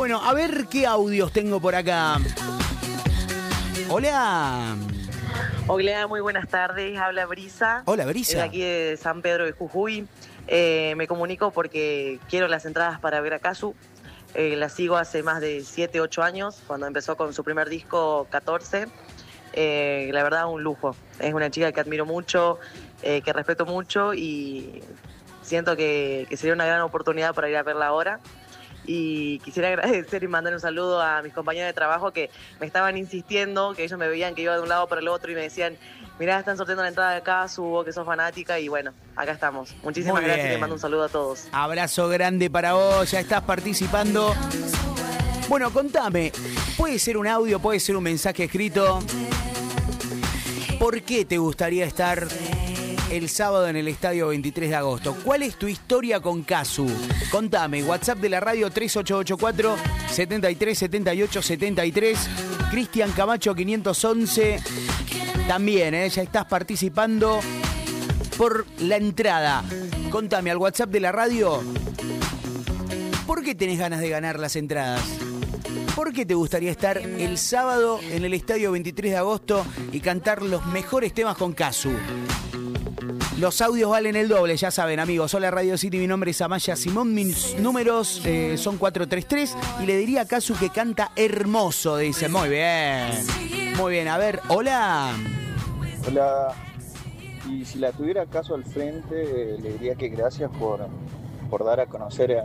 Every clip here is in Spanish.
Bueno, a ver qué audios tengo por acá. Hola. Hola, muy buenas tardes. Habla Brisa. Hola, Brisa. De aquí de San Pedro de Jujuy. Me comunico porque quiero las entradas para ver a Casu. La sigo hace más de 7, 8 años, cuando empezó con su primer disco 14. La verdad, un lujo. Es una chica que admiro mucho, que respeto mucho y siento que sería una gran oportunidad para ir a verla ahora. Y quisiera agradecer y mandar un saludo a mis compañeros de trabajo que me estaban insistiendo, que ellos me veían que iba de un lado para el otro y me decían, mirá, están sorteando la entrada de acá, subo que sos fanática y bueno, acá estamos. Muchísimas gracias y les mando un saludo a todos. Abrazo grande para vos, ya estás participando. Bueno, contame, puede ser un audio, puede ser un mensaje escrito. ¿Por qué te gustaría estar el sábado en el estadio 23 de agosto? ¿Cuál es tu historia con Casu? Contame, WhatsApp de la radio 3884 73 78 73. Cristian Camacho 511. También, ya estás participando por la entrada. Contame al WhatsApp de la radio, ¿por qué tenés ganas de ganar las entradas? ¿Por qué te gustaría estar el sábado en el estadio 23 de agosto y cantar los mejores temas con Casu? Los audios valen el doble, ya saben, amigos. Hola Radio City, mi nombre es Amaya Simón, mis números son 433 y le diría a Casu que canta hermoso, dice. Muy bien, muy bien. A ver, hola. Hola, y si la tuviera Casu al frente, le diría que gracias por dar a conocer a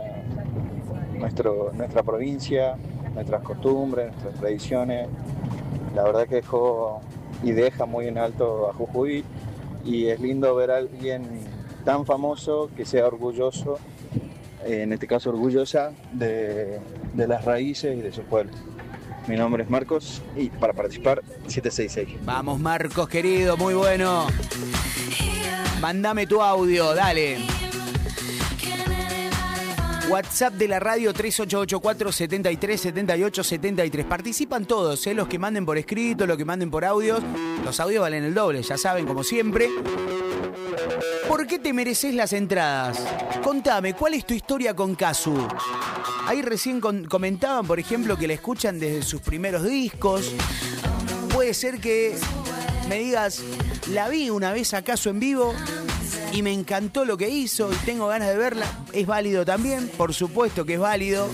nuestra provincia, nuestras costumbres, nuestras tradiciones. La verdad que dejó y deja muy en alto a Jujuy y es lindo ver a alguien tan famoso que sea orgulloso, en este caso orgullosa, de las raíces y de su pueblo. Mi nombre es Marcos y para participar 766. Vamos Marcos, querido, muy bueno. Mándame tu audio, dale. WhatsApp de la radio 3884 73 78 73. Participan todos, los que manden por escrito, los que manden por audios. Los audios valen el doble, ya saben, como siempre. ¿Por qué te mereces las entradas? Contame, ¿cuál es tu historia con Casu? Ahí recién comentaban, por ejemplo, que la escuchan desde sus primeros discos. Puede ser que me digas, la vi una vez a Casu en vivo y me encantó lo que hizo y tengo ganas de verla. Es válido también, por supuesto que es válido.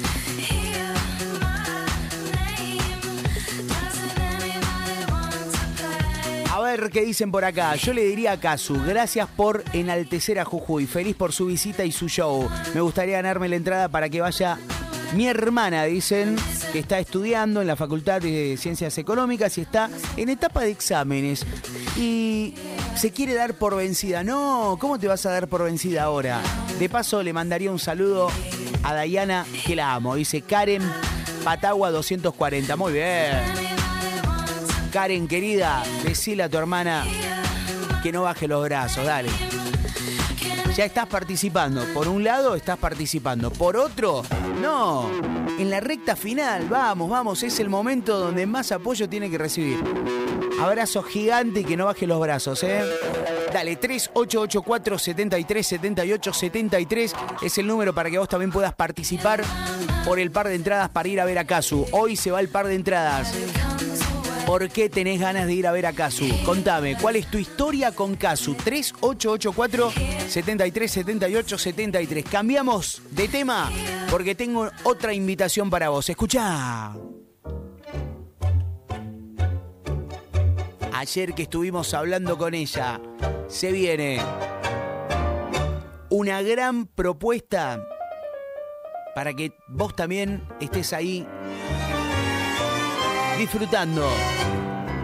A ver qué dicen por acá. Yo le diría a Casu, gracias por enaltecer a Jujuy. Feliz por su visita y su show. Me gustaría ganarme la entrada para que vaya mi hermana, dicen, que está estudiando en la Facultad de Ciencias Económicas y está en etapa de exámenes. Y se quiere dar por vencida. No, ¿cómo te vas a dar por vencida ahora? De paso le mandaría un saludo a Dayana, que la amo. Dice Karen Patagua 240. Muy bien. Karen, querida, decile a tu hermana que no baje los brazos, dale. Ya estás participando. Por un lado estás participando. Por otro, no. En la recta final, vamos, es el momento donde más apoyo tiene que recibir. Abrazo gigante y que no baje los brazos, Dale, 3884 73 78 73 es el número para que vos también puedas participar por el par de entradas para ir a ver a Casu. Hoy se va el par de entradas. ¿Por qué tenés ganas de ir a ver a Casu? Contame, ¿cuál es tu historia con Casu? 3884 73 78 73. Cambiamos de tema porque tengo otra invitación para vos. Escuchá. Ayer que estuvimos hablando con ella, se viene una gran propuesta para que vos también estés ahí disfrutando